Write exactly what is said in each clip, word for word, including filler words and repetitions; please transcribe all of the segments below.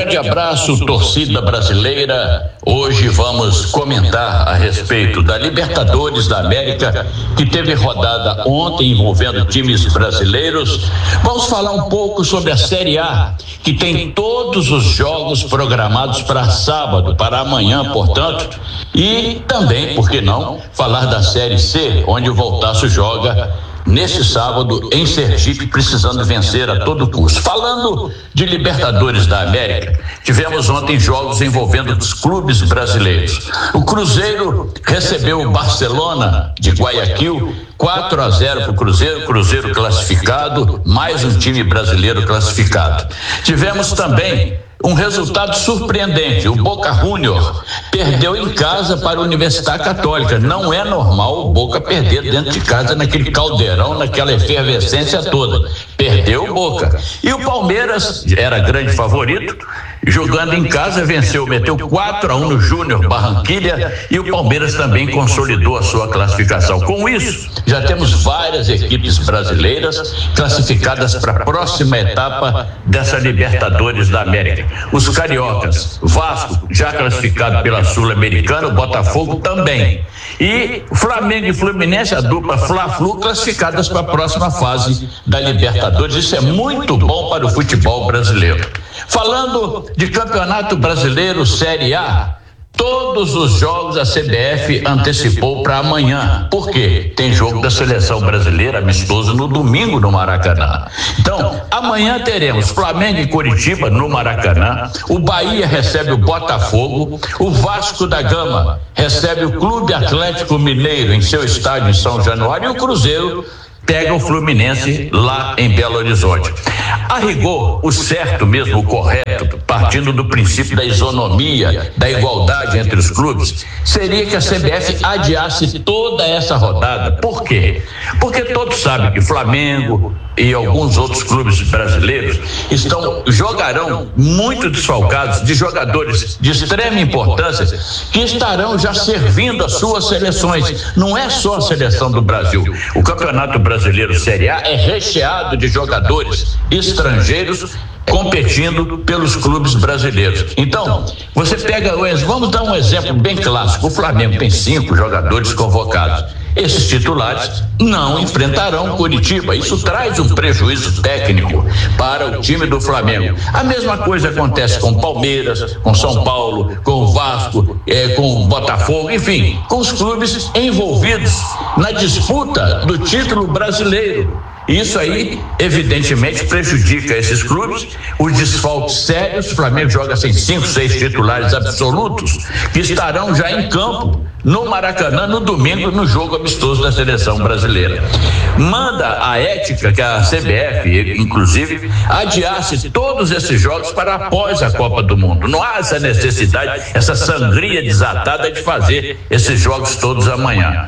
Grande abraço, torcida brasileira. Hoje vamos comentar a respeito da Libertadores da América, que teve rodada ontem envolvendo times brasileiros. Vamos falar um pouco sobre a Série A, que tem todos os jogos programados para sábado, para amanhã, portanto. E também, por que não, falar da Série C, onde o Voltaço joga nesse sábado em Sergipe, precisando vencer a todo custo. Falando de Libertadores da América, tivemos ontem jogos envolvendo os clubes brasileiros. O Cruzeiro recebeu o Barcelona de Guayaquil, quatro a zero para o Cruzeiro, Cruzeiro classificado, mais um time brasileiro classificado. Tivemos também um resultado surpreendente. O Boca Juniors perdeu em casa para a Universidade Católica. Não é normal o Boca perder dentro de casa, naquele caldeirão, naquela efervescência toda. Perdeu o Boca. E o Palmeiras era grande favorito, jogando em casa, venceu, meteu quatro a um no Júnior Barranquilla, e o Palmeiras também consolidou a sua classificação. Com isso, já temos várias equipes brasileiras classificadas para a próxima etapa dessa Libertadores da América. Os cariocas, Vasco já classificado pela Sul-Americana, o Botafogo também. E Flamengo e Fluminense, a dupla Fla-Flu, classificadas para a próxima fase da Libertadores. Isso é muito bom para o futebol brasileiro. Falando de Campeonato Brasileiro Série A, todos os jogos a C B F antecipou para amanhã. Por quê? Tem jogo da seleção brasileira amistoso no domingo no Maracanã. Então, amanhã teremos Flamengo e Coritiba no Maracanã, o Bahia recebe o Botafogo, o Vasco da Gama recebe o Clube Atlético Mineiro em seu estádio em São Januário, e o Cruzeiro pega o Fluminense lá em Belo Horizonte. A rigor, o certo mesmo, o correto, partindo do princípio da isonomia, da igualdade entre os clubes, seria que a C B F adiasse toda essa rodada. Por quê? Porque todos sabem que Flamengo e alguns outros clubes brasileiros estão, jogarão muito desfalcados de jogadores de extrema importância que estarão já servindo as suas seleções. Não é só a seleção do Brasil. O Campeonato Brasileiro Série A é recheado de jogadores estrangeiros competindo pelos clubes brasileiros. Então, você pega, vamos dar um exemplo bem clássico. O Flamengo tem cinco jogadores convocados. Esses titulares não enfrentarão Coritiba. Isso traz um prejuízo técnico para o time do Flamengo. A mesma coisa acontece com Palmeiras, com São Paulo, com o Vasco, eh, com o Botafogo, enfim, com os clubes envolvidos na disputa do título brasileiro. Isso aí, evidentemente, prejudica esses clubes, os desfalques sérios. O Flamengo joga sem cinco, seis titulares absolutos que estarão já em campo no Maracanã no domingo, no jogo amistoso da seleção brasileira. Manda a ética que a C B F, inclusive, adiasse todos esses jogos para após a Copa do Mundo. Não há essa necessidade, essa sangria desatada de fazer esses jogos todos amanhã.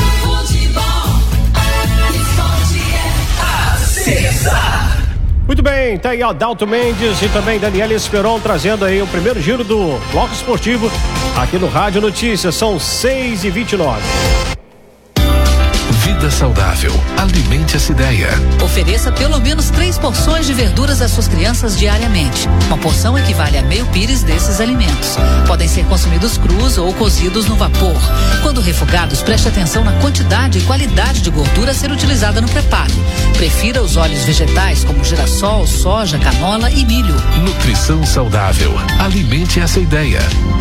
Muito bem, tá aí Adalto Mendes e também Daniela Esperon trazendo aí o primeiro giro do Bloco Esportivo aqui no Rádio Notícias. São seis e vinte e nove. Vida saudável. Alimente essa ideia. Ofereça pelo menos três porções de verduras às suas crianças diariamente. Uma porção equivale a meio pires desses alimentos. Podem ser consumidos crus ou cozidos no vapor. Quando refogados, preste atenção na quantidade e qualidade de gordura a ser utilizada no preparo. Prefira os óleos vegetais como girassol, soja, canola e milho. Nutrição saudável. Alimente essa ideia.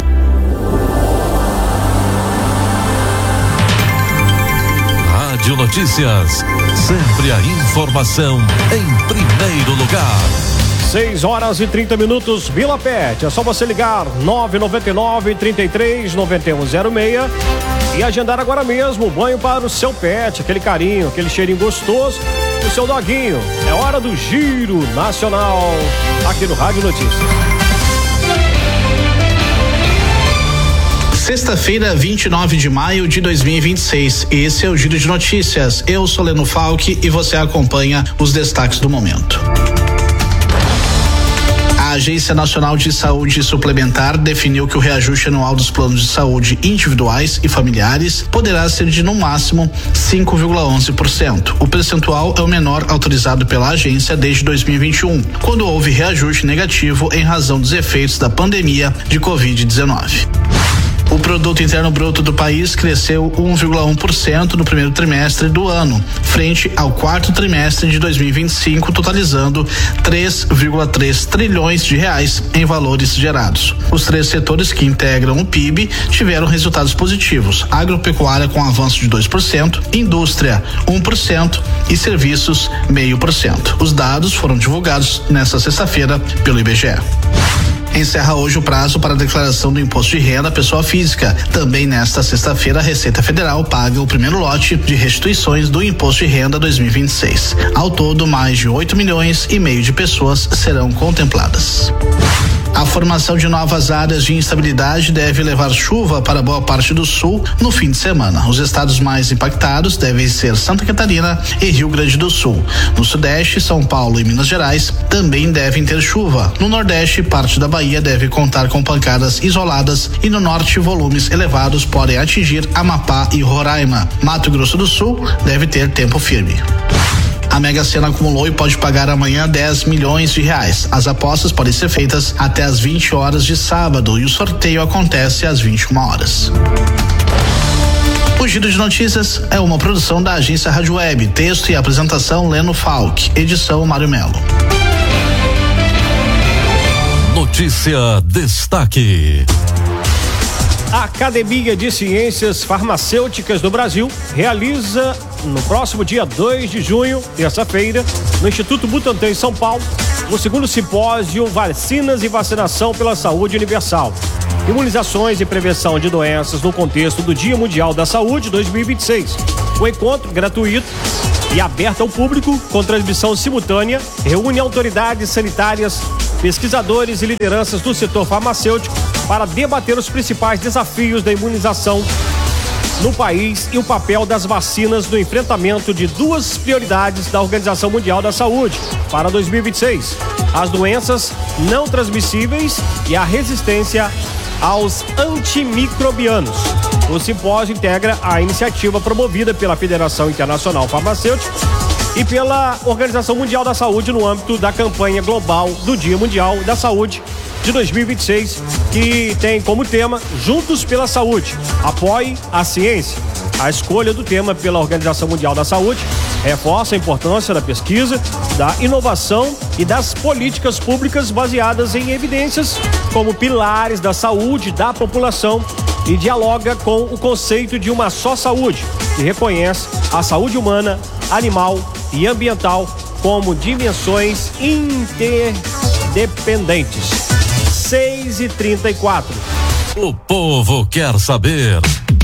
Rádio Notícias, sempre a informação em primeiro lugar. seis horas e trinta minutos, Vila Pet. É só você ligar nove nove nove, trinta e três, noventa e um zero seis e agendar agora mesmo o banho para o seu pet, aquele carinho, aquele cheirinho gostoso do seu doguinho. É hora do Giro Nacional aqui no Rádio Notícias. Sexta-feira, vinte e nove de maio de dois mil e vinte e seis. Esse é o Giro de Notícias. Eu sou Leno Falck e você acompanha os destaques do momento. A Agência Nacional de Saúde Suplementar definiu que o reajuste anual dos planos de saúde individuais e familiares poderá ser de no máximo cinco vírgula onze por cento. O percentual é o menor autorizado pela agência desde dois mil e vinte e um, quando houve reajuste negativo em razão dos efeitos da pandemia de covid dezenove. O produto interno bruto do país cresceu um vírgula um por cento no primeiro trimestre do ano, frente ao quarto trimestre de dois mil e vinte e cinco, totalizando três vírgula três trilhões de reais em valores gerados. Os três setores que integram o P I B tiveram resultados positivos: agropecuária com avanço de dois por cento, indústria um por cento e serviços zero vírgula cinco por cento. Os dados foram divulgados nesta sexta-feira pelo I B G E. Encerra hoje o prazo para a declaração do imposto de renda à pessoa física. Também nesta sexta-feira, a Receita Federal paga o primeiro lote de restituições do imposto de renda dois mil e vinte e seis. Ao todo, mais de oito milhões e meio de pessoas serão contempladas. A formação de novas áreas de instabilidade deve levar chuva para boa parte do sul no fim de semana. Os estados mais impactados devem ser Santa Catarina e Rio Grande do Sul. No sudeste, São Paulo e Minas Gerais também devem ter chuva. No nordeste, parte da Bahia deve contar com pancadas isoladas e no norte, volumes elevados podem atingir Amapá e Roraima. Mato Grosso do Sul deve ter tempo firme. A Mega Sena acumulou e pode pagar amanhã dez milhões de reais. As apostas podem ser feitas até às vinte horas de sábado e o sorteio acontece às vinte e uma horas. O Giro de Notícias é uma produção da agência Rádio Web. Texto e apresentação Leno Falck. Edição Mário Melo. Notícia Destaque. A Academia de Ciências Farmacêuticas do Brasil realiza no próximo dia dois de junho, terça-feira, no Instituto Butantan em São Paulo, o segundo simpósio Vacinas e Vacinação pela Saúde Universal. Imunizações e prevenção de doenças no contexto do Dia Mundial da Saúde dois mil e vinte e seis. O encontro gratuito e aberto ao público, com transmissão simultânea, reúne autoridades sanitárias, pesquisadores e lideranças do setor farmacêutico para debater os principais desafios da imunização no país e o papel das vacinas no enfrentamento de duas prioridades da Organização Mundial da Saúde para dois mil e vinte e seis: as doenças não transmissíveis e a resistência aos antimicrobianos. O simpósio integra a iniciativa promovida pela Federação Internacional Farmacêutica e pela Organização Mundial da Saúde no âmbito da campanha global do Dia Mundial da Saúde de dois mil e vinte e seis, que tem como tema Juntos pela Saúde, apoie a ciência. A escolha do tema pela Organização Mundial da Saúde reforça a importância da pesquisa, da inovação e das políticas públicas baseadas em evidências como pilares da saúde da população e dialoga com o conceito de uma só saúde, que reconhece a saúde humana, animal e ambiental como dimensões interdependentes. seis e trinta e quatro. O povo quer saber.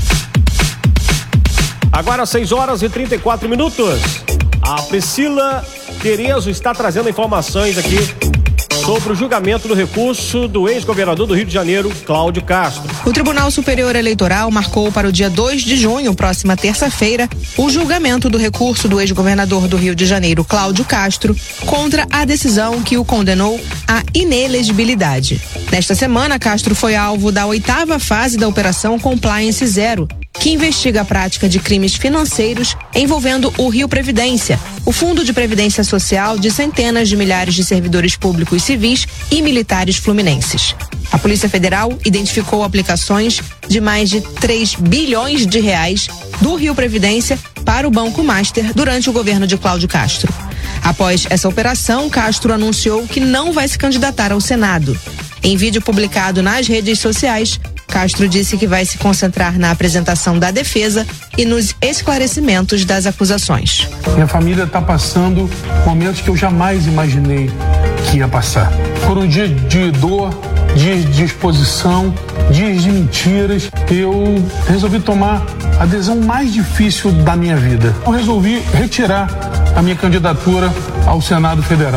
Agora seis horas e trinta e quatro minutos. A Priscila Terezo está trazendo informações aqui sobre o julgamento do recurso do ex-governador do Rio de Janeiro, Cláudio Castro. O Tribunal Superior Eleitoral marcou para o dia dois de junho, próxima terça-feira, o julgamento do recurso do ex-governador do Rio de Janeiro, Cláudio Castro, contra a decisão que o condenou à inelegibilidade. Nesta semana, Castro foi alvo da oitava fase da Operação Compliance Zero, que investiga a prática de crimes financeiros envolvendo o Rio Previdência, o Fundo de Previdência Social de centenas de milhares de servidores públicos civis e militares fluminenses. A Polícia Federal identificou aplicações de mais de três bilhões de reais do Rio Previdência para o Banco Master durante o governo de Cláudio Castro. Após essa operação, Castro anunciou que não vai se candidatar ao Senado. Em vídeo publicado nas redes sociais, Castro disse que vai se concentrar na apresentação da defesa e nos esclarecimentos das acusações. Minha família está passando momentos que eu jamais imaginei que ia passar. Foram dias de dor, dias de exposição, dias de mentiras. Eu resolvi tomar a decisão mais difícil da minha vida. Eu resolvi retirar a minha candidatura ao Senado Federal.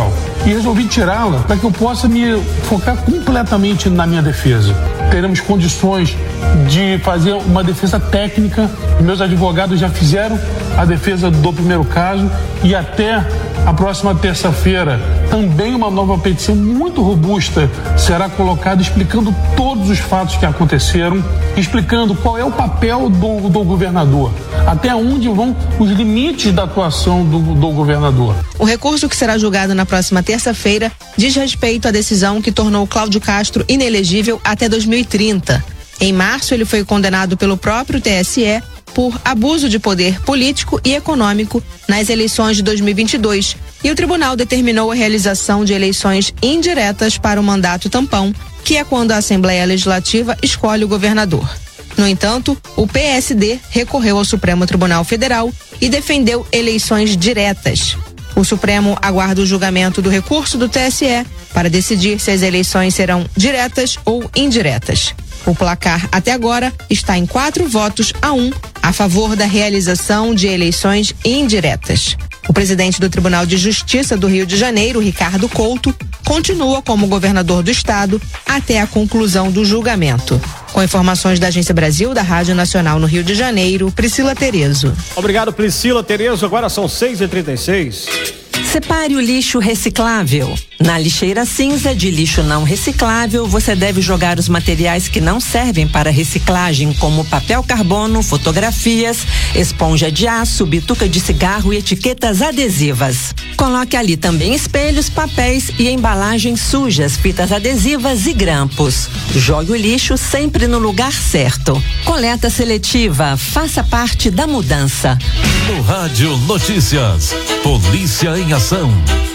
e resolvi tirá-la para que eu possa me focar completamente na minha defesa. Teremos condições de fazer uma defesa técnica. Meus advogados já fizeram a defesa do primeiro caso e até a próxima terça-feira também uma nova petição muito robusta será colocada explicando todos os fatos que aconteceram, explicando qual é o papel do, do governador, até onde vão os limites da atuação do, do governador. O recurso que será julgado na próxima terça-feira diz respeito à decisão que tornou Cláudio Castro inelegível até dois mil e trinta. Em março, ele foi condenado pelo próprio T S E por abuso de poder político e econômico nas eleições de dois mil e vinte e dois, e o tribunal determinou a realização de eleições indiretas para o mandato tampão, que é quando a Assembleia Legislativa escolhe o governador. No entanto, o P S D recorreu ao Supremo Tribunal Federal e defendeu eleições diretas. O Supremo aguarda o julgamento do recurso do T S E para decidir se as eleições serão diretas ou indiretas. O placar até agora está em quatro votos a um a favor da realização de eleições indiretas. O presidente do Tribunal de Justiça do Rio de Janeiro, Ricardo Couto, continua como governador do estado até a conclusão do julgamento. Com informações da Agência Brasil, da Rádio Nacional no Rio de Janeiro, Priscila Terezo. Obrigado, Priscila Terezo. Agora são seis e trinta e seis. Separe o lixo reciclável. Na lixeira cinza de lixo não reciclável, você deve jogar os materiais que não servem para reciclagem, como papel carbono, fotografias, esponja de aço, bituca de cigarro e etiquetas adesivas. Coloque ali também espelhos, papéis e embalagens sujas, fitas adesivas e grampos. Jogue o lixo sempre no lugar certo. Coleta seletiva, faça parte da mudança. No Rádio Notícias, Polícia em Ação.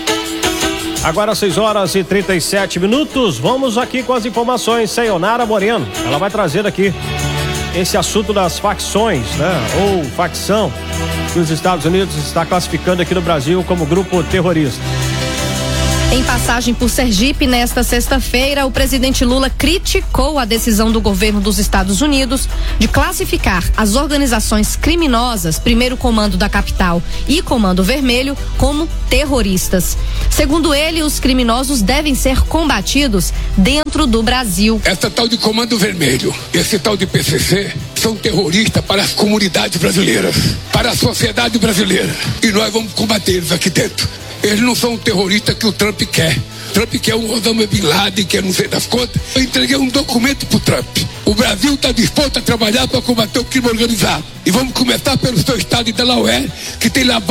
Agora seis horas e trinta e sete minutos, vamos aqui com as informações. Sayonara Moreno, ela vai trazer aqui esse assunto das facções, né? Ou facção que os Estados Unidos está classificando aqui no Brasil como grupo terrorista. Em passagem por Sergipe, nesta sexta-feira, o presidente Lula criticou a decisão do governo dos Estados Unidos de classificar as organizações criminosas, Primeiro Comando da Capital e Comando Vermelho, como terroristas. Segundo ele, os criminosos devem ser combatidos dentro do Brasil. Essa tal de Comando Vermelho, esse tal de P C C, são terroristas para as comunidades brasileiras, para a sociedade brasileira. E nós vamos combater eles aqui dentro. Eles não são terroristas que o Trump quer. Trump quer um Osama Bin Laden, que eu não sei das contas. Eu entreguei um documento pro Trump. O Brasil está disposto a trabalhar para combater o crime organizado. E vamos começar pelo seu estado de Delaware, que tem lavado